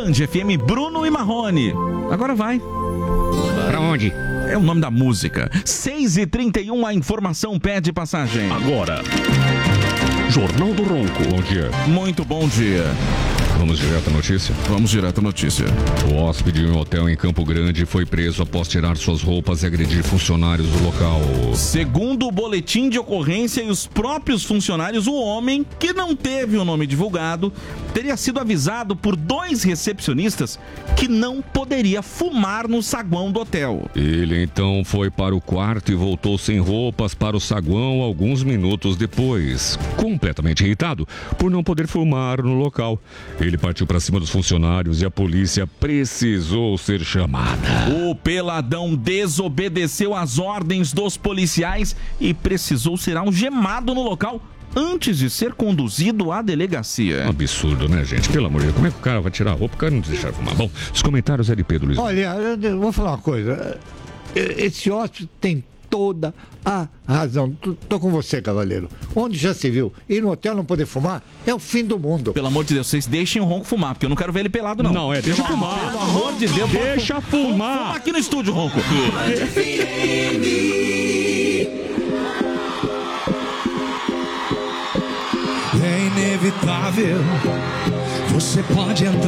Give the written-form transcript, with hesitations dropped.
Band FM, Bruno e Marrone. Agora vai. Pra onde? É o nome da música. 6h31, a informação pede passagem. Agora, Jornal do Ronco. Bom dia. Muito bom dia. Vamos direto à notícia? Vamos direto à notícia. O hóspede de um hotel em Campo Grande foi preso após tirar suas roupas e agredir funcionários do local. Segundo o boletim de ocorrência e os próprios funcionários, o homem, que não teve o nome divulgado, teria sido avisado por 2 recepcionistas que não poderia fumar no saguão do hotel. Ele então foi para o quarto e voltou sem roupas para o saguão alguns minutos depois, completamente irritado por não poder fumar no local. Ele partiu para cima dos funcionários e a polícia precisou ser chamada. O peladão desobedeceu às ordens dos policiais e precisou ser algemado no local antes de ser conduzido à delegacia. Absurdo, né, gente? Pelo amor de Deus, como é que o cara vai tirar a roupa? O cara não deixar fumar. Bom, os comentários LP do Luiz. Olha, eu vou falar uma coisa. Esse hóspede tem toda a razão. Tô com você, cavaleiro. Onde já se viu? Ir no hotel não poder fumar é o fim do mundo. Pelo amor de Deus, vocês deixem o Ronco fumar, porque eu não quero ver ele pelado, não. Não, deixa fumar. Pelo amor de Deus. Deixa fumar. Fuma aqui no estúdio, Ronco. É inevitável. Você pode entrar.